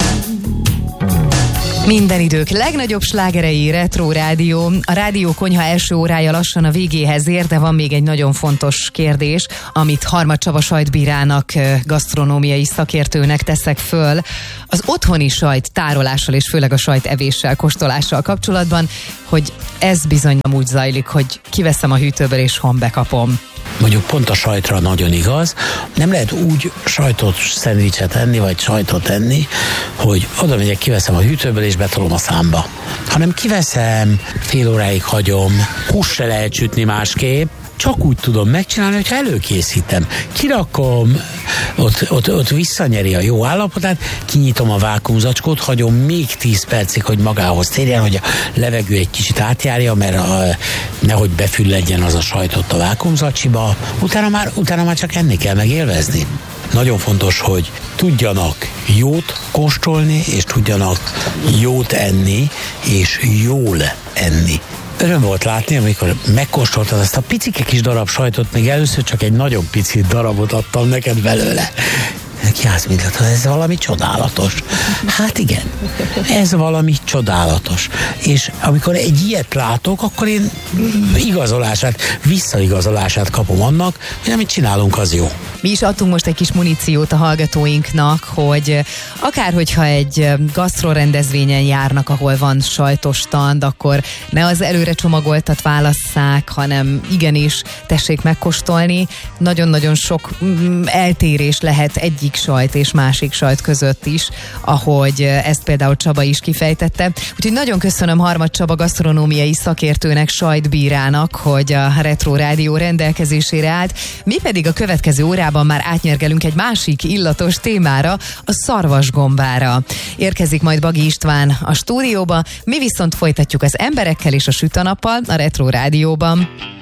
Minden idők legnagyobb slágerei, Retro Rádió. A Rádió Konyha első órája lassan a végéhez ér, de van még egy nagyon fontos kérdés, amit Harmad Csaba sajtbírának, gasztronómiai szakértőnek teszek föl. Az otthoni sajt tárolással és főleg a sajt evéssel, kóstolással kapcsolatban, hogy ez bizony nem úgy zajlik, hogy kiveszem a hűtőből és bekapom. Mondjuk pont a sajtra nagyon igaz. Nem lehet úgy sajtot, szendvicset enni, vagy sajtot enni, hogy oda megyek, kiveszem a hűtőből, és betolom a számba. Hanem kiveszem, fél óráig hagyom, húst se lehet sütni másképp, csak úgy tudom megcsinálni, hogyha előkészítem. Kirakom, ott visszanyeri a jó állapotát, kinyitom a vákuumzacskót, hagyom még 10 percig, hogy magához térjen, hogy a levegő egy kicsit átjárja, mert nehogy befülledjen az a sajt ott a vákuumzacsiba. Utána már csak enni kell, meg élvezni. Nagyon fontos, hogy tudjanak jót kóstolni, és tudjanak jót enni, és jól enni. Öröm volt látni, amikor megkóstoltad azt a picike kis darab sajtot, még először csak egy nagyon pici darabot adtam neked belőle. Jászmintad, ez valami csodálatos. Hát igen, ez valami csodálatos. És amikor egy ilyet látok, akkor én visszaigazolását kapom annak, hogy amit csinálunk, az jó. Mi is adtunk most egy kis muníciót a hallgatóinknak, hogy akárhogyha egy gasztrorendezvényen járnak, ahol van sajtos stand, akkor ne az előre csomagoltat válasszák, hanem igenis tessék megkóstolni. Nagyon-nagyon sok eltérés lehet egyik sajt és másik sajt között is, ahogy ezt például Csaba is kifejtette. Úgyhogy nagyon köszönöm Harmad Csaba gasztronómiai szakértőnek, sajtbírának, hogy a Retro Rádió rendelkezésére állt. Mi pedig a következő órában már átnyergelünk egy másik illatos témára, a szarvasgombára. Érkezik majd Bagi István a stúdióba, mi viszont folytatjuk az emberekkel és a sütanappal a Retro Rádióban.